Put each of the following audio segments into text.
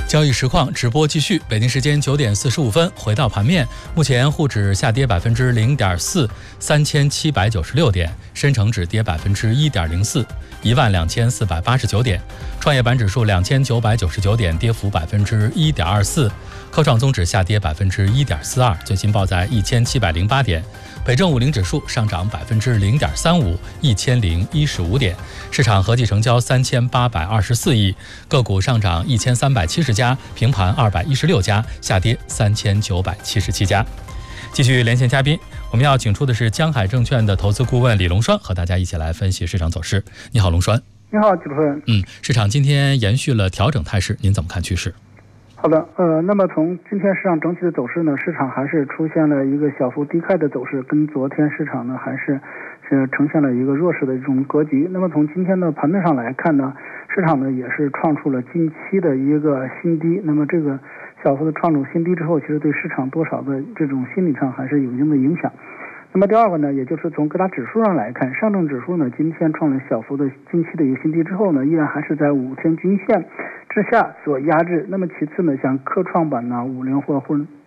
交易实况直播继续，北京时间9点45分，回到盘面。目前沪指下跌0.4%， 3796点；深成指跌1.04%， 12489点；创业板指数2999点，跌幅1.24%；科创综指下跌1.42%，最新报在1708点；北证50指数上涨0.35%， 1015点。市场合计成交3824亿，个股上涨1370家，平盘216家，下跌3977家。继续连线嘉宾，我们要请出的是江海证券的投资顾问李龙栓，和大家一起来分析市场走势。你好，龙栓。 你好，主持人。 市场今天延续了调整态势，您怎么看趋势？ 好的，那么从今天市场整体的走势呢，市场还是出现了一个小幅低开的走势，跟昨天市场呢还是呈现了一个弱势的这种格局。那么从今天的盘面上来看呢，市场呢也是创出了近期的一个新低。那么这个小幅的创出新低之后，其实对市场多少的这种心理上还是有一定的影响。那么第二个呢，也就是从各大指数上来看，上证指数呢今天创了小幅的近期的一个新低之后呢，依然还是在5天均线之下所压制。那么其次呢，像科创板呢、50或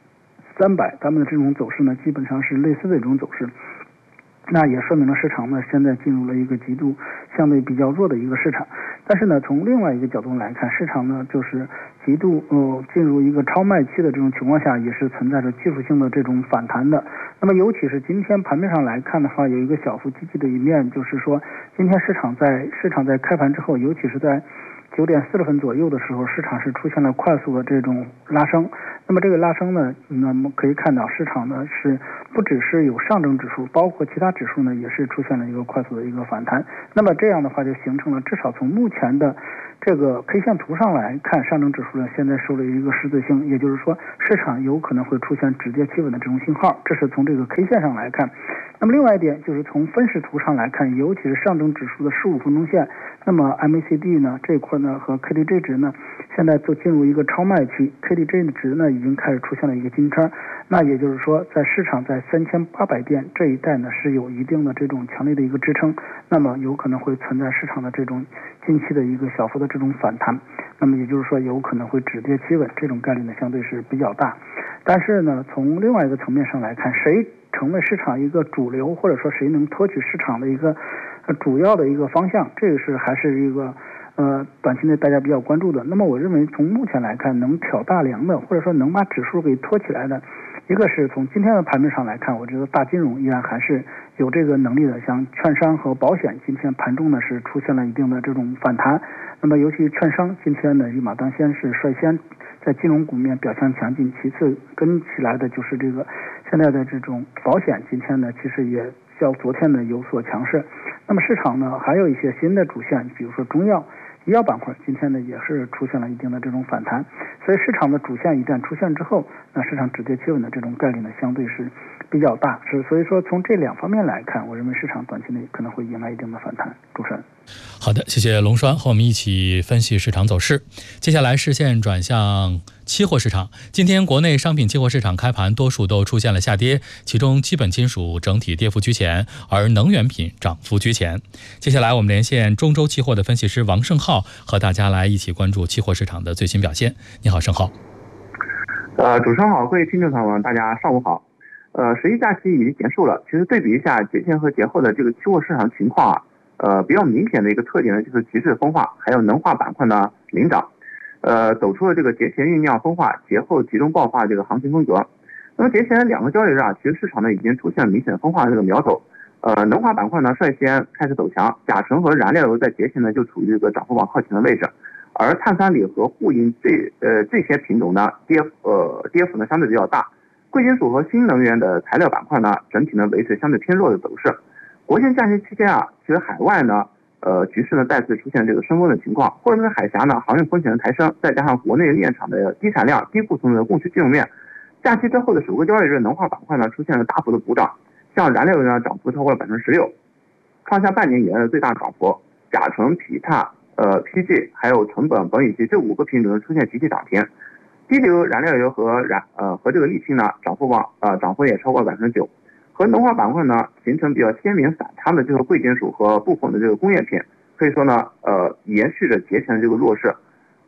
300，它们的这种走势呢，基本上是类似的一种走势。那也说明了市场呢现在进入了一个极度相对比较弱的一个市场。但是呢，从另外一个角度来看，市场呢就是极度进入一个超卖期的这种情况下，也是存在着技术性的这种反弹的。那么尤其是今天盘面上来看的话，有一个小幅积极的一面，就是说今天市场在开盘之后，尤其是在9点40分左右的时候，市场是出现了快速的这种拉升。那么这个拉升呢，那么可以看到市场呢是不只是有上证指数，包括其他指数呢也是出现了一个快速的一个反弹。那么这样的话就形成了，至少从目前的这个 K 线图上来看，上证指数呢现在受了一个十字星，也就是说市场有可能会出现止跌企稳的这种信号，这是从这个 K 线上来看。那么另外一点就是从分时图上来看，尤其是上证指数的15分钟线，那么 MACD 呢这一块呢和 KDJ 值呢现在都进入一个超卖区， KDJ 的值呢已经开始出现了一个金叉。那也就是说在市场在3800点这一带呢是有一定的这种强烈的一个支撑，那么有可能会存在市场的这种近期的一个小幅的这种反弹，那么也就是说有可能会止跌企稳，这种概率呢相对是比较大。但是呢，从另外一个层面上来看，谁成为市场一个主流，或者说谁能托取市场的一个主要的一个方向，这个是还是一个短期内大家比较关注的。那么我认为从目前来看，能挑大梁的，或者说能把指数给托起来的，一个是从今天的盘面上来看，我觉得大金融依然还是有这个能力的，像券商和保险今天盘中呢是出现了一定的这种反弹。那么尤其券商今天呢一马当先，是率先在金融股面表现强劲，其次跟起来的就是这个现在的这种保险，今天呢其实也较昨天呢有所强势。那么市场呢还有一些新的主线，比如说中药、医药板块，今天呢也是出现了一定的这种反弹。所以市场的主线一旦出现之后，那市场止跌企稳的这种概率呢相对是比较大。所以说从这两方面来看，我认为市场短期内可能会迎来一定的反弹。主持人。 好的，谢谢龙栓和我们一起分析市场走势。接下来视线转向期货市场。今天国内商品期货市场开盘多数都出现了下跌，其中基本金属整体跌幅居前，而能源品涨幅居前。接下来我们连线中州期货的分析师王胜浩，和大家来一起关注期货市场的最新表现。你好，胜浩。 主持人好，各位听众朋友们，大家上午好。十一假期已经结束了，其实对比一下节前和节后的这个期货市场情况比较明显的一个特点呢，就是极致分化还有能化板块呢领涨，走出了这个节前酝酿分化，节后集中爆发这个行情风格。那么节前2个交易日其实市场呢已经出现了明显分化的这个苗头，能化板块呢率先开始走强，甲醇和燃料油在节前呢就处于这个涨幅榜靠前的位置，而碳酸锂和沪银这些品种呢跌幅呢相对比较大，贵金属和新能源的材料板块呢整体呢维持相对偏弱的走势。国庆假期期间其实海外呢局势呢再次出现这个升温的情况，或者是海峡呢航运风险的抬升，再加上国内炼厂的低产量、低库存的供需金融面，假期之后的首个交易日，能化板块呢出现了大幅的补涨，像燃料油呢涨幅超过了16%，创下半年以来的最大涨幅。甲醇、匹钛、PG 还有成本、苯乙烯这5个品种出现集体涨停。低硫燃料油和这个沥青呢涨幅也超过了9%。和能化板块呢形成比较鲜明反差的这个贵金属和部分的这个工业品，可以说呢延续着节前的这个弱势。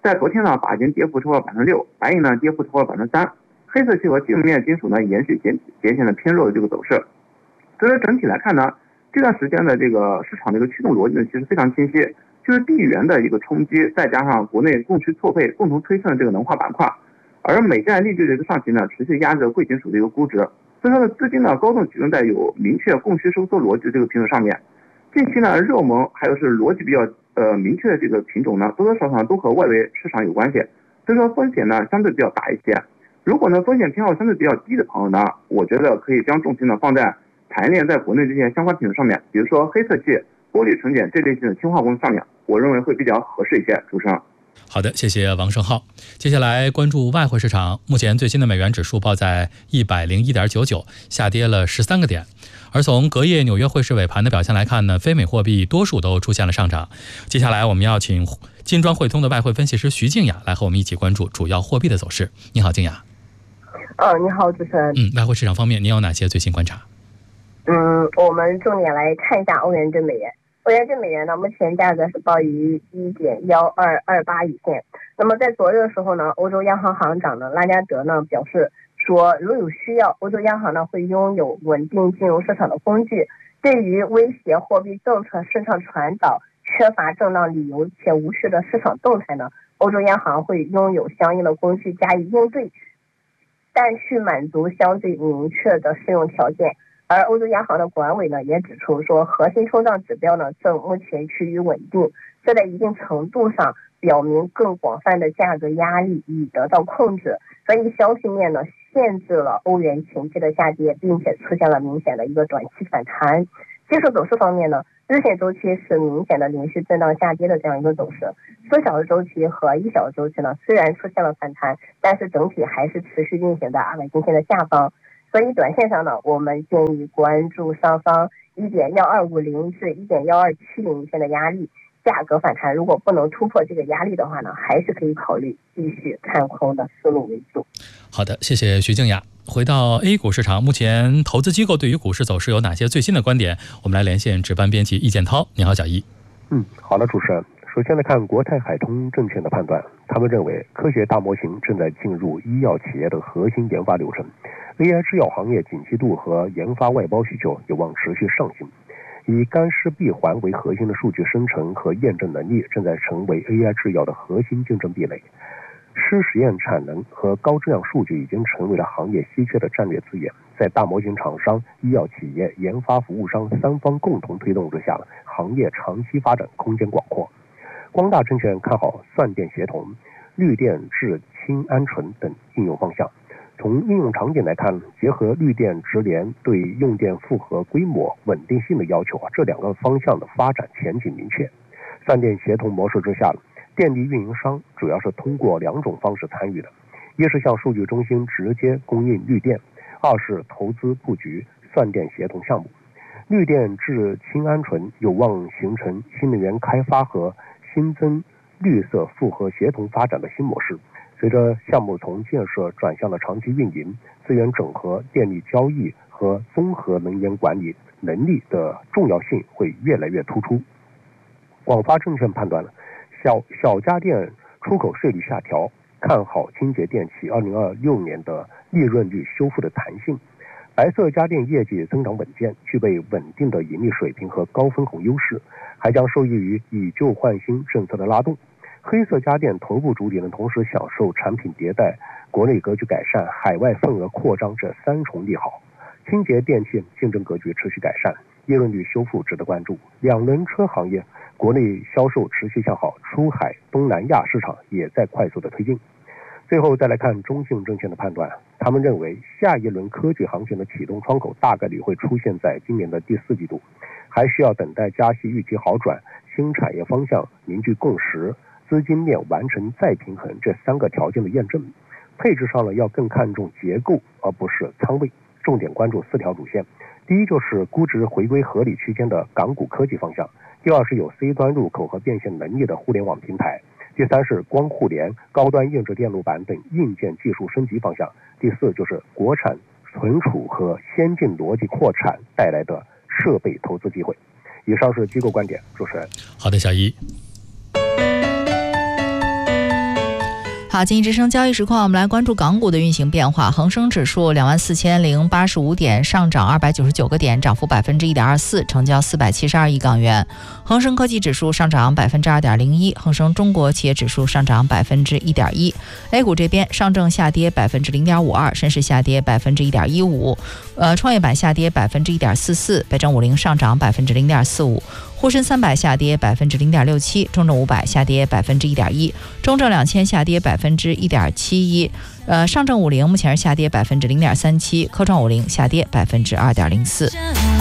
在昨天呢，钯金跌幅超过6%，白银呢跌幅超过3%，黑色系和镜面金属呢延续节前的偏弱的这个走势。所以说整体来看呢，这段时间的这个市场的一个驱动逻辑呢，其实非常清晰，就是地缘的一个冲击，再加上国内供需错配，共同推升这个能化板块。而美债利率的一个上行呢，持续压制贵金属的一个估值，所以说资金呢高度集中在有明确供需收缩逻辑的这个品种上面。近期呢，热门还有是逻辑比较明确的这个品种呢，多多少少都和外围市场有关系，所以说风险呢相对比较大一些。如果呢风险偏好相对比较低的朋友呢，我觉得可以将重心呢放在产业链在国内这些相关品种上面，比如说黑色系、玻璃纯碱这类型的轻化工上面，我认为会比较合适一些。主持人。 好的，谢谢王胜浩。接下来关注外汇市场，目前最新的美元指数报在101.99，下跌了13个点。而从隔夜纽约汇市尾盘的表现来看呢，非美货币多数都出现了上涨。接下来我们要请金砖汇通的外汇分析师徐静雅来和我们一起关注主要货币的走势。你好，静雅。 你好，主持人。 外汇市场方面，您有哪些最新观察？ 我们重点来看一下欧元对美元。欧元对美元呢，目前价格是报于1.1228以线。那么在昨日的时候呢，欧洲央行行长呢拉加德呢表示说，如有需要，欧洲央行呢会拥有稳定金融市场的工具，对于威胁货币政策顺畅传导、缺乏正当理由且无序的市场动态呢，欧洲央行会拥有相应的工具加以应对，但需满足相对明确的适用条件。而欧洲央行的管委呢也指出说，核心通胀指标呢正目前趋于稳定，这在一定程度上表明更广泛的价格压力已得到控制。所以消息面呢限制了欧元前期的下跌，并且出现了明显的一个短期反弹。技术走势方面呢，日线周期是明显的连续震荡下跌的这样一个走势，4小时周期和1小时周期呢虽然出现了反弹，但是整体还是持续运行在200均线的下方。所以短线上呢，我们建议关注上方1.1250至1.1270线的压力，价格反弹如果不能突破这个压力的话呢，还是可以考虑继续看空的思路为主。 好的，谢谢徐静雅。回到 A 股市场，目前投资机构对于股市走势有哪些最新的观点？我们来连线值班编辑易建涛。你好，小易。 好的，主持人。首先来看国泰海通证券的判断，他们认为科学大模型正在进入医药企业的核心研发流程， AI 制药行业景气度和研发外包需求有望持续上行。以干湿闭环为核心的数据生成和验证能力正在成为 AI 制药的核心竞争壁垒。湿实验产能和高质量数据已经成为了行业稀缺的战略资源，在大模型厂商、医药企业、研发服务商三方共同推动之下，行业长期发展空间广阔。光大证券看好算电协同、绿电制氢鹌醇等应用方向。从应用场景来看，结合绿电直联对用电负荷规模稳定性的要求，这两个方向的发展前景明确。算电协同模式之下，电力运营商主要是通过2种方式参与的，一是向数据中心直接供应绿电，二是投资布局算电协同项目。绿电制氢鹌醇有望形成新能源开发和新增绿色复合协同发展的新模式。随着项目从建设转向了长期运营，资源整合、电力交易和综合能源管理能力的重要性会越来越突出。广发证券判断了小家电出口税率下调，看好清洁电器2026年的利润率修复的弹性。白色家电业绩增长稳健，具备稳定的盈利水平和高分红优势，还将受益于以旧换新政策的拉动。黑色家电头部主体呢，同时享受产品迭代、国内格局改善、海外份额扩张这3重利好。清洁电器竞争格局持续改善，利润率修复值得关注。2轮车行业国内销售持续向好，出海东南亚市场也在快速的推进。最后再来看中信证券的判断，他们认为下一轮科技行情的启动窗口大概率会出现在今年的第4季度，还需要等待加息预期好转、新产业方向凝聚共识、资金面完成再平衡这3个条件的验证。配置上呢，要更看重结构而不是仓位，重点关注4条主线。第一就是估值回归合理区间的港股科技方向，第二是有 C 端入口和变现能力的互联网平台，第3是光互联、高端硬质电路板等硬件技术升级方向，第4就是国产存储和先进逻辑扩产带来的设备投资机会。以上是机构观点，主持人。 好的，小一。 好，经济之声交易实况，我们来关注港股的运行变化。恒生指数24085点，上涨299个点，涨幅1.24%，成交472亿港元。恒生科技指数上涨2.01%，恒生中国企业指数上涨1.1%。A 股这边，上证下跌0.52%，深市下跌1.15%，创业板下跌1.44%，北证50上涨0.45%。沪深300下跌0.67%，中证500下跌1.1%，中证2000下跌1.71%，上证50目前是下跌0.37%，科创50下跌2.04%。